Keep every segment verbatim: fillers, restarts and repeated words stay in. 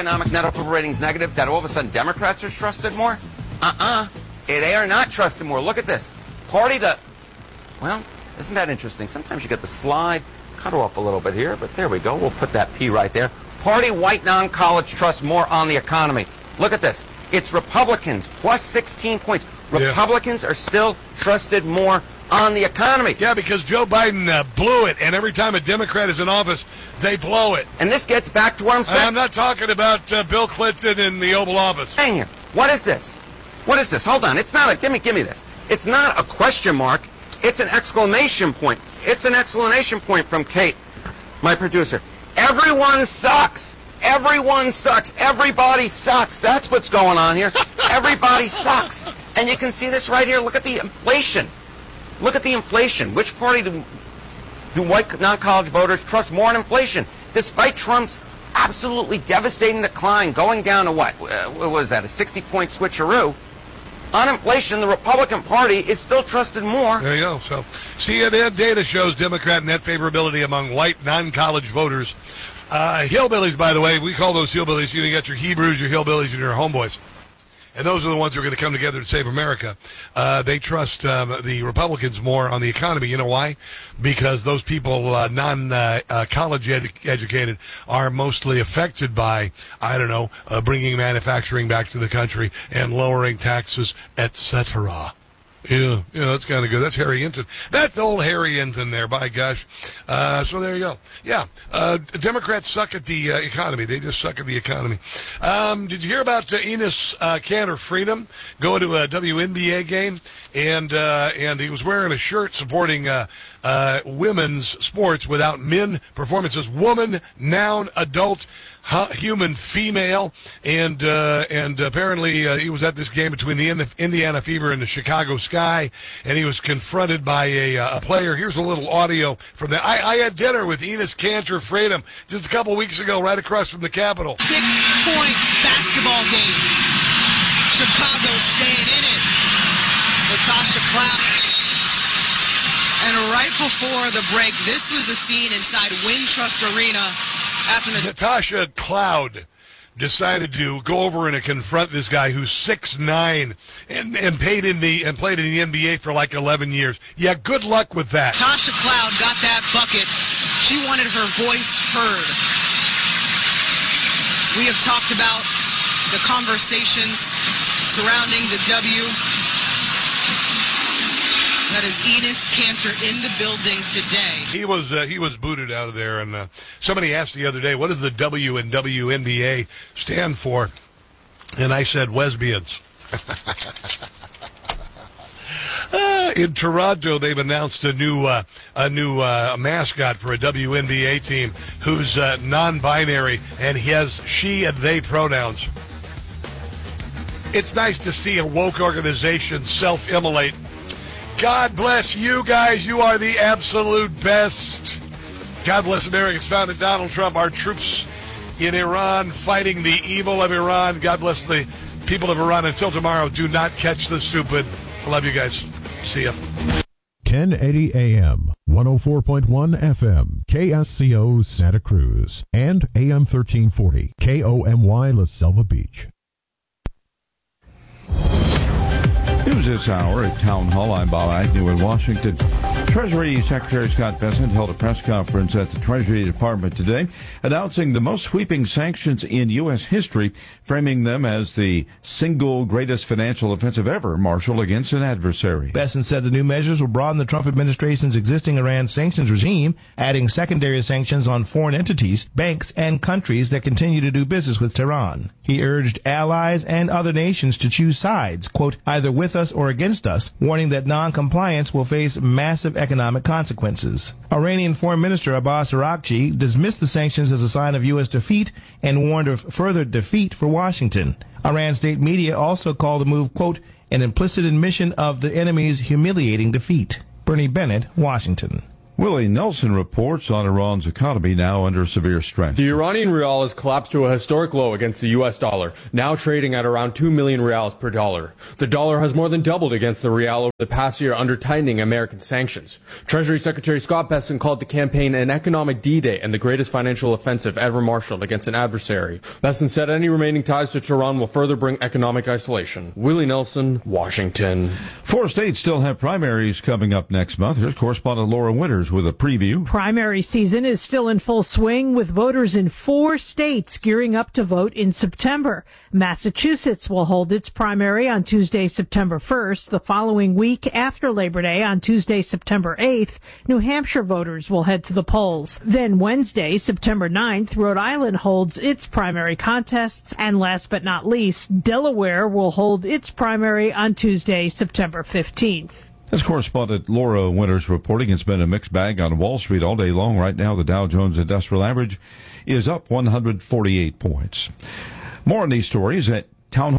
economic net approval ratings negative, that all of a sudden Democrats are trusted more? Uh-uh. They are not trusted more. Look at this. Party that, well, isn't that interesting? Sometimes you get the slide cut off a little bit here, but there we go. We'll put that P right there. Party white non-college trust more on the economy. Look at this. It's Republicans, plus sixteen points. Republicans yeah. are still trusted more on the economy. Yeah, because Joe Biden uh, blew it, and every time a Democrat is in office, they blow it. And this gets back to what I'm saying. I'm not talking about uh, Bill Clinton in the Oval Office. Hang here. What is this? What is this? Hold on. It's not a, give me, give me this. It's not a question mark. It's an exclamation point. It's an exclamation point from Kate, my producer. Everyone sucks. Everyone sucks. Everybody sucks. That's what's going on here. Everybody sucks. And you can see this right here. Look at the inflation. Look at the inflation. Which party do, do white non-college voters trust more in inflation? Despite Trump's absolutely devastating decline, going down to what? Uh, what was that, a sixty-point switcheroo? On inflation, the Republican Party is still trusted more. There you go. So, C N N data shows Democrat net favorability among white non-college voters. Uh, hillbillies, by the way, we call those hillbillies. You got your Hebrews, your hillbillies, and your homeboys. And those are the ones who are going to come together to save America. Uh, they trust um, the Republicans more on the economy. You know why? Because those people, uh, non-college uh, uh, edu- educated, are mostly affected by, I don't know, uh, bringing manufacturing back to the country and lowering taxes, et cetera. Yeah, yeah, that's kind of good. That's Harry Hinton. That's old Harry Hinton there, by gosh. Uh, so there you go. Yeah, uh, Democrats suck at the uh, economy. They just suck at the economy. Um, did you hear about uh, Enes uh, Kanter Freedom going to a W N B A game? And uh, and he was wearing a shirt supporting uh, uh, women's sports without men performances. Woman, noun, adult, human, female, and uh, and apparently uh, he was at this game between the Indiana Fever and the Chicago Sky, and he was confronted by a, a player. Here's a little audio from that. I, I had dinner with Enes Kanter Freedom just a couple weeks ago, right across from the Capitol. Six-point basketball game. Chicago staying in it. Natasha Cloud. And right before the break, this was the scene inside Wintrust Arena. After the Natasha Cloud decided to go over and confront this guy who's six nine and and paid in the and played in the N B A for like eleven years. Yeah, good luck with that. Natasha Cloud got that bucket. She wanted her voice heard. We have talked about the conversations surrounding the W. That is Enes Kanter in the building today. He was uh, he was booted out of there, and uh, somebody asked the other day, what does the W in W N B A stand for? And I said, lesbians. uh, in Toronto, they've announced a new uh, a new uh, mascot for a W N B A team who's uh, non-binary and he has she and they pronouns. It's nice to see a woke organization self-immolate. God bless you guys. You are the absolute best. God bless America's founded Donald Trump. Our troops in Iran fighting the evil of Iran. God bless the people of Iran. Until tomorrow, do not catch the stupid. I love you guys. See ya. ten eighty A M, one oh four point one F M, K S C O Santa Cruz, and A M thirteen forty, K O M Y La Selva Beach. News this hour at Town Hall. I'm Bob Agnew in Washington. Treasury Secretary Scott Bessent held a press conference at the Treasury Department today, announcing the most sweeping sanctions in U S history, framing them as the single greatest financial offensive ever marshaled against an adversary. Bessent said the new measures will broaden the Trump administration's existing Iran sanctions regime, adding secondary sanctions on foreign entities, banks, and countries that continue to do business with Tehran. He urged allies and other nations to choose sides, quote, either with us or against us, warning that non-compliance will face massive economic consequences. Iranian Foreign Minister Abbas Araghchi dismissed the sanctions as a sign of U S defeat and warned of further defeat for Washington. Iran state media also called the move, quote, an implicit admission of the enemy's humiliating defeat. Bernie Bennett, Washington. Willie Nelson reports on Iran's economy now under severe stress. The Iranian rial has collapsed to a historic low against the U S dollar, now trading at around two million rials per dollar. The dollar has more than doubled against the rial over the past year under tightening American sanctions. Treasury Secretary Scott Bessent called the campaign an economic D-Day and the greatest financial offensive ever marshaled against an adversary. Bessent said any remaining ties to Tehran will further bring economic isolation. Willie Nelson, Washington. Four states still have primaries coming up next month. Here's correspondent Laura Winters with a preview. Primary season is still in full swing, with voters in four states gearing up to vote in September. Massachusetts will hold its primary on Tuesday, September first. The following week after Labor Day, on Tuesday, September eighth, New Hampshire voters will head to the polls. Then Wednesday, September ninth, Rhode Island holds its primary contests. And last but not least, Delaware will hold its primary on Tuesday, September fifteenth. As correspondent Laura Winters reporting, it's been a mixed bag on Wall Street all day long. Right now, the Dow Jones Industrial Average is up one hundred forty-eight points. More on these stories at Town Hall.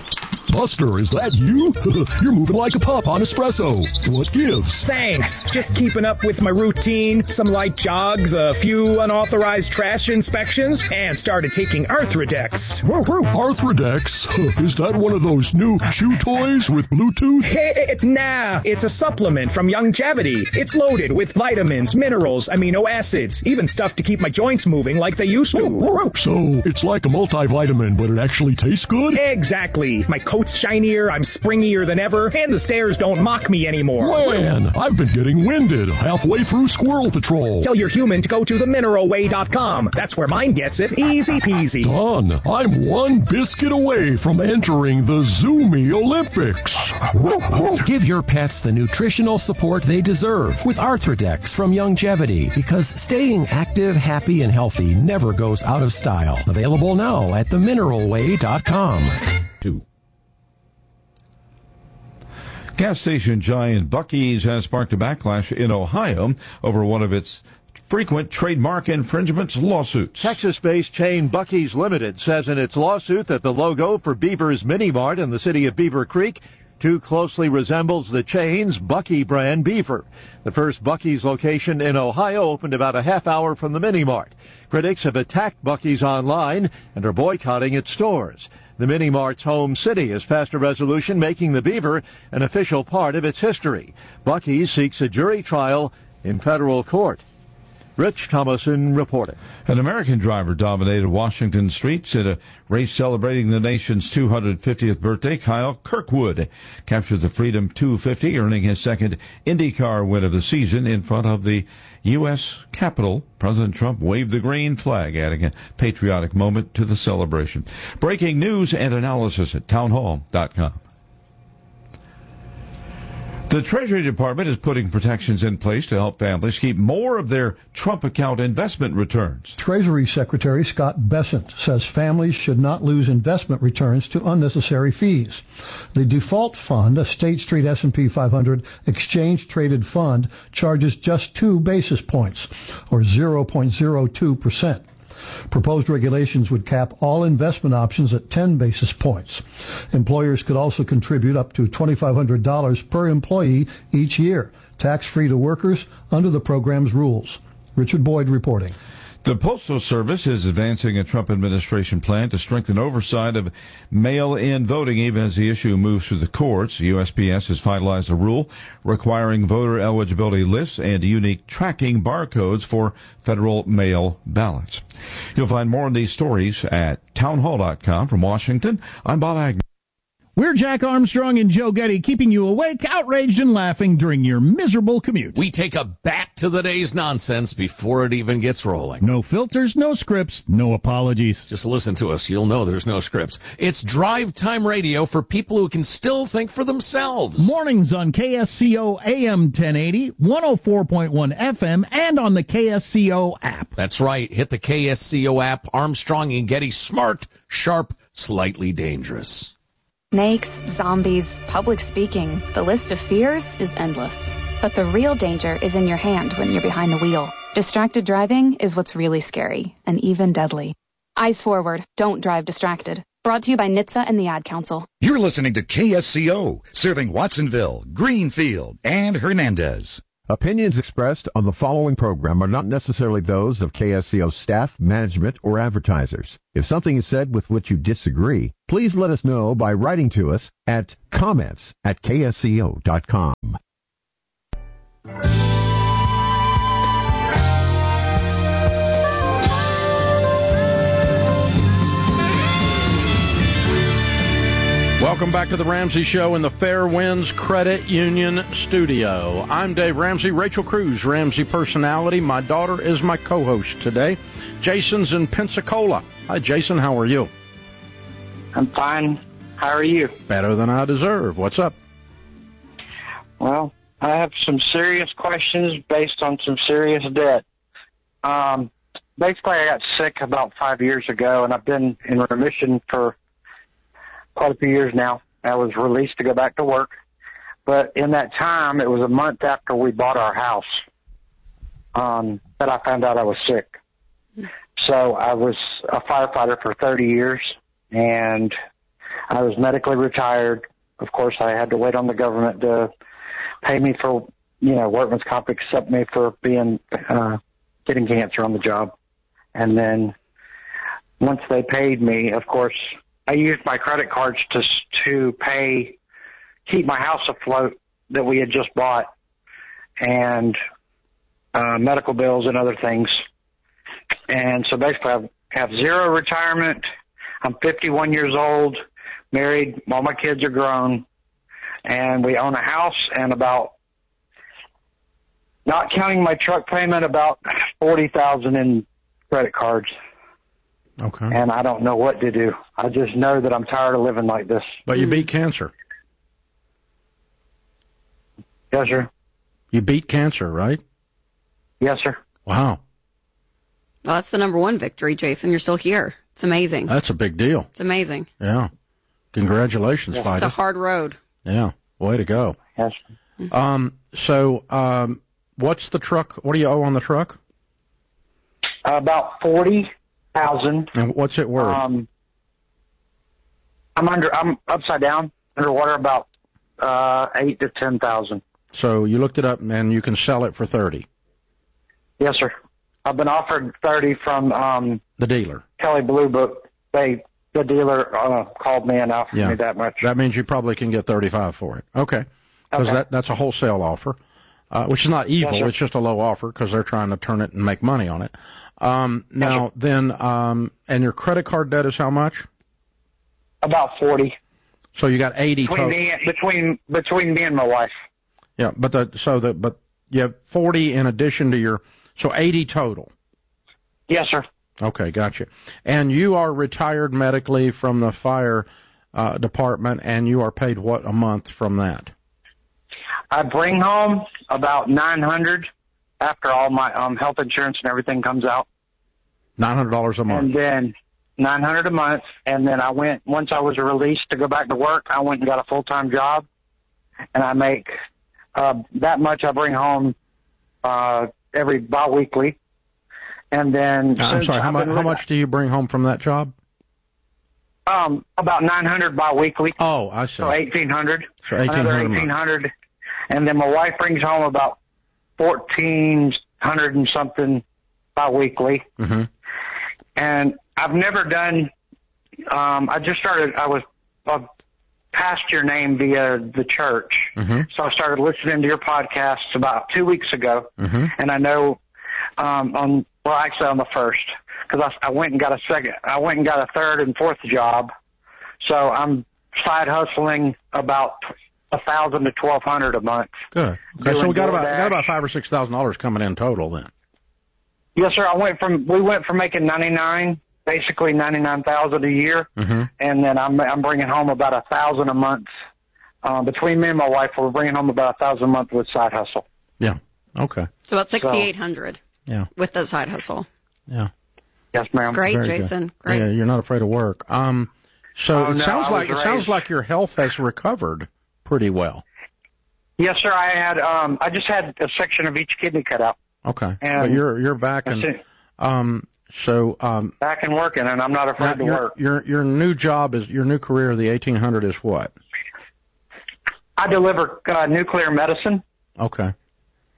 Buster, is that you? You're moving like a pup on espresso. What gives? Thanks. Just keeping up with my routine. Some light jogs, a few unauthorized trash inspections, and started taking Arthrodex. Arthrodex? Is that one of those new chew toys with Bluetooth? Hey, nah, it's a supplement from Youngevity. It's loaded with vitamins, minerals, amino acids, even stuff to keep my joints moving like they used to. So, it's like a multivitamin, but it actually tastes good? Exactly. My coat's shinier, I'm springier than ever, and the stairs don't mock me anymore. Man, I've been getting winded halfway through Squirrel Patrol. Tell your human to go to the mineral way dot com. That's where mine gets it. Easy peasy. Done. I'm one biscuit away from entering the Zoomy Olympics. Give your pets the nutritional support they deserve with Arthrodex from Youngevity, because staying active, happy, and healthy never goes out of style. Available now at the mineral way dot com. Two. Gas station giant Buc-ee's has sparked a backlash in Ohio over one of its frequent trademark infringements lawsuits. Texas-based chain Buc-ee's Limited says in its lawsuit that the logo for Beaver's Mini Mart in the city of Beaver Creek too closely resembles the chain's Buc-ee brand beaver. The first Buc-ee's location in Ohio opened about a half hour from the Mini Mart. Critics have attacked Buc-ee's online and are boycotting its stores. The Mini Mart's home city has passed a resolution making the beaver an official part of its history. Buc-ee's seeks a jury trial in federal court. Rich Thomason reporting. An American driver dominated Washington streets in a race celebrating the nation's two hundred fiftieth birthday. Kyle Kirkwood captured the Freedom two fifty, earning his second IndyCar win of the season in front of the U S Capitol. President Trump waved the green flag, adding a patriotic moment to the celebration. Breaking news and analysis at town hall dot com. The Treasury Department is putting protections in place to help families keep more of their Trump account investment returns. Treasury Secretary Scott Bessent says families should not lose investment returns to unnecessary fees. The default fund, a State Street S and P five hundred exchange-traded fund, charges just two basis points, or zero point zero two percent. Proposed regulations would cap all investment options at ten basis points. Employers could also contribute up to two thousand five hundred dollars per employee each year, tax-free to workers under the program's rules. Richard Boyd reporting. The Postal Service is advancing a Trump administration plan to strengthen oversight of mail-in voting even as the issue moves through the courts. U S P S has finalized a rule requiring voter eligibility lists and unique tracking barcodes for federal mail ballots. You'll find more on these stories at town hall dot com. From Washington, I'm Bob Agnew. We're Jack Armstrong and Joe Getty, keeping you awake, outraged, and laughing during your miserable commute. We take a back to the day's nonsense before it even gets rolling. No filters, no scripts, no apologies. Just listen to us. You'll know there's no scripts. It's drive time radio for people who can still think for themselves. Mornings on K S C O A M ten eighty, one oh four point one F M, and on the K S C O app. That's right. Hit the K S C O app. Armstrong and Getty, smart, sharp, slightly dangerous. Snakes, zombies, public speaking. The list of fears is endless. But the real danger is in your hand when you're behind the wheel. Distracted driving is what's really scary, and even deadly. Eyes forward. Don't drive distracted. Brought to you by N H T S A and the Ad Council. You're listening to K S C O, serving Watsonville, Greenfield, and Hernandez. Opinions expressed on the following program are not necessarily those of K S C O staff, management, or advertisers. If something is said with which you disagree, please let us know by writing to us at comments at K S C O dot com. Welcome back to the Ramsey Show in the Fairwinds Credit Union studio. I'm Dave Ramsey. Rachel Cruz, Ramsey personality. My daughter is my co-host today. Jason's in Pensacola. Hi, Jason. How are you? I'm fine. How are you? Better than I deserve. What's up? Well, I have some serious questions based on some serious debt. Um, basically, I got sick about five years ago, and I've been in remission for quite a few years now. I was released to go back to work. But in that time, it was a month after we bought our house um, that I found out I was sick. So I was a firefighter for thirty years, and I was medically retired. Of course, I had to wait on the government to pay me for, you know, workman's comp, accept me for being, uh, getting cancer on the job. And then once they paid me, of course, I used my credit cards to to pay, keep my house afloat that we had just bought, and uh, medical bills and other things. And so basically I have zero retirement. I'm fifty-one years old, married. All my kids are grown, and we own a house and about, not counting my truck payment, about forty thousand dollars in credit cards. Okay. And I don't know what to do. I just know that I'm tired of living like this. But you beat cancer. Yes, sir. You beat cancer, right? Yes, sir. Wow. Well, that's the number one victory, Jason. You're still here. It's amazing. That's a big deal. It's amazing. Yeah. Congratulations, Yeah. fighter. It's a hard road. Yeah. Way to go. Yes. Um, so, um, what's the truck? What do you owe on the truck? Uh, about forty thousand. And what's it worth? Um, I'm under. I'm upside down, underwater, about uh, eight to ten thousand. So you looked it up, and you can sell it for thirty. Yes, sir. I've been offered thirty from um, The dealer. Kelly Blue Book. They, the dealer, uh, called me and offered Yeah. me that much. That means you probably can get thirty-five for it. Okay. Because Okay. that that's a wholesale offer, uh, which is not evil. Yes, sir. It's just a low offer because they're trying to turn it and make money on it. Um, now, then, um, and your credit card debt is how much? About forty. So you got eighty Between total. me, between between me and my wife. Yeah, but the so the but you have forty in addition to your so eighty total. Yes, sir. Okay, gotcha. And you are retired medically from the fire uh, department, and you are paid what a month from that? I bring home about nine hundred after all my um health insurance and everything comes out. Nine hundred dollars a month. And then nine hundred a month, and then I went once I was released to go back to work. I went and got a full time job, and I make uh, that much. I bring home uh, every biweekly, and then I'm since sorry. How I've much? been How living- much do you bring home from that job? Um, about nine hundred biweekly. Oh, I see. So eighteen hundred. So eighteen Another hundred a month. eighteen hundred, and then my wife brings home about fourteen hundred and something biweekly. Mm-hmm. And I've never done. Um, I just started. I was uh, passed your name via the church, Mm-hmm. so I started listening to your podcasts about two weeks ago. Mm-hmm. And I know um, on well, actually on the first, because I, I went and got a second. I went and got a third and fourth job. So I'm side hustling about a thousand to twelve hundred a month. Good. Okay, so Doing we got about DoorDash. got about five or six thousand dollars coming in total then. Yes, sir. I went from we went from making ninety nine, basically ninety nine thousand a year, Mm-hmm. and then I'm I'm bringing home about a thousand a month. Um, between me and my wife, we're bringing home about a thousand a month with side hustle. Yeah. Okay. So about sixty-eight hundred Yeah. with the side hustle. Yeah. Yes, ma'am. Great, Very good. Jason. Great. Yeah, you're not afraid of work. Um, so Oh, it no, sounds I like it was sounds raised- like your health has recovered pretty well. Yes, sir. I had um, I just had a section of each kidney cut out. Okay. And but you're you're back that's and it. um so um Back and working, and I'm not afraid now to your, work. your your new job is your new career, the eighteen hundred, is what? I deliver uh, nuclear medicine. Okay.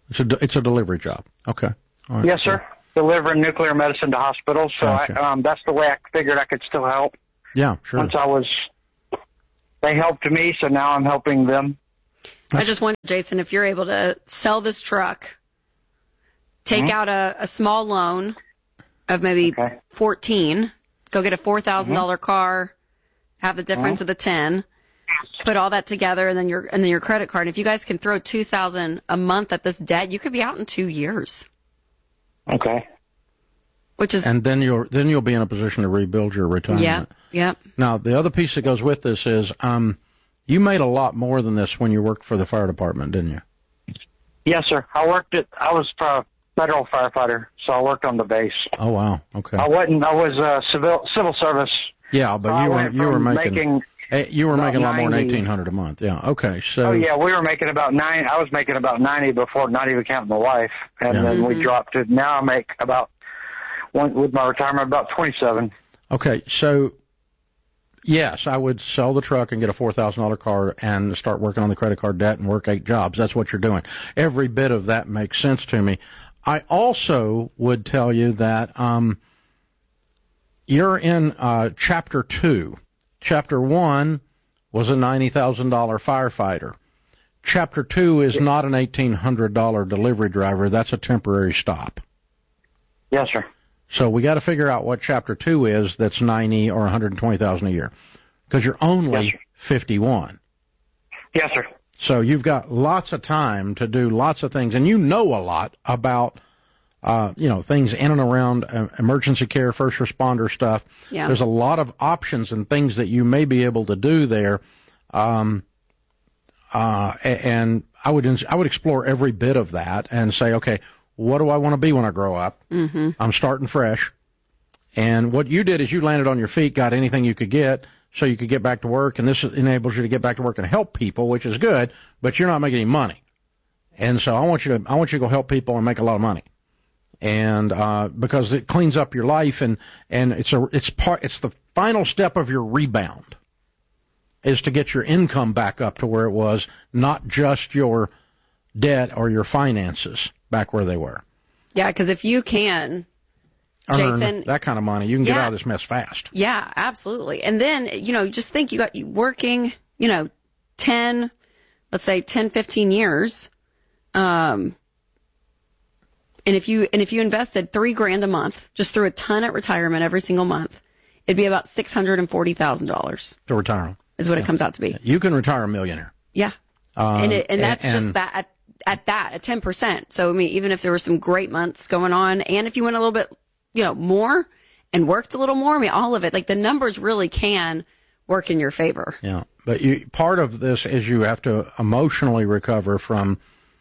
It's a, it's a delivery job. Okay. All right. Yes, sir. Delivering nuclear medicine to hospitals. So Gotcha. I, um, that's the way I figured I could still help. Yeah, sure. Once I was, they helped me, so now I'm helping them. I just wonder, Jason, if you're able to sell this truck, take Mm-hmm. out a, a small loan of maybe Okay. fourteen, go get a four thousand dollars Mm-hmm. car, have the difference Mhm. of the ten, put all that together, and then your and then your credit card. If you guys can throw two thousand dollars a month at this debt, you could be out in two years. Okay. Which is And then you'll then you'll be in a position to rebuild your retirement. yeah, yeah. Now, the other piece that goes with this is um, you made a lot more than this when you worked for the fire department, didn't you? Yes, sir. I worked at, I was a federal firefighter, so I worked on the base. Oh, wow. Okay. I wasn't, I was uh, civil civil service. Yeah, but I you were went you were from making, making eh, you were about making a lot more than ninety. eighteen hundred a month. Yeah. Okay. So Oh yeah, we were making about nine. I was making about ninety before, not even counting the wife, and Yeah. then Mm-hmm. we dropped it. Now I make about one with my retirement about twenty-seven. Okay, so yes, I would sell the truck and get a four thousand dollar car and start working on the credit card debt and work eight jobs. That's what you're doing. Every bit of that makes sense to me. I also would tell you that um, you're in uh, chapter two. Chapter one was a ninety thousand dollar firefighter. Chapter two is not an eighteen hundred dollar delivery driver. That's a temporary stop. Yes, sir. So we got to figure out what chapter two is that's ninety or one hundred twenty thousand a year, because you're only Yes, sir. fifty-one. Yes, sir. So you've got lots of time to do lots of things, and you know a lot about, uh, you know, things in and around uh, emergency care, first responder stuff. Yeah. There's a lot of options and things that you may be able to do there. Um, uh, a- and I would ins- I would explore every bit of that and say, okay, what do I want to be when I grow up? Mm-hmm. I'm starting fresh. And what you did is you landed on your feet, got anything you could get, so you could get back to work, and this enables you to get back to work and help people, which is good, but you're not making any money. And so I want you to I want you to go help people and make a lot of money. And uh because it cleans up your life, and and it's a it's part it's the final step of your rebound is to get your income back up to where it was, not just your debt or your finances back where they were. Yeah, because if you can, Earn Jason, that kind of money, you can get Yeah. out of this mess fast. yeah, absolutely. And then, you know, just think you got you working, you know, ten, let's say ten, fifteen years. Um, and if you, and if you invested three grand a month, just threw a ton at retirement every single month, it'd be about six hundred forty thousand dollars To retire. is what Yeah. it comes out to be. You can retire a millionaire. Yeah. Um, and it, and that's and- just that at, at that at ten percent. So I mean, even if there were some great months going on, and if you went a little bit, you know, more and worked a little more, I mean, all of it, like the numbers really can work in your favor. Yeah, but you, part of this is you have to emotionally recover from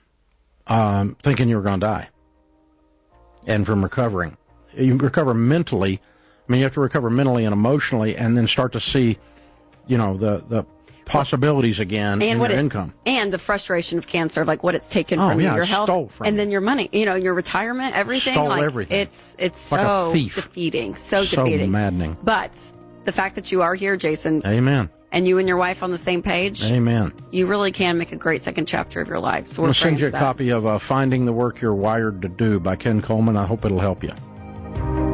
um, thinking you were going to die, and from recovering. You recover mentally. I mean, you have to recover mentally and emotionally, and then start to see, you know, the the possibilities again in what your it, income. and the frustration of cancer, like what it's taken Oh, from yeah, you, your it health, stole from and you. then your money, you know, your retirement, everything. Stole like, everything. It's it's Like a so thief. defeating, so, So defeating. maddening. But the fact that you are here, Jason, Amen. and you and your wife on the same page, Amen. you really can make a great second chapter of your life. So I'm we're going to send praying you a for that. copy of uh, Finding the Work You're Wired to Do by Ken Coleman. I hope it'll help you.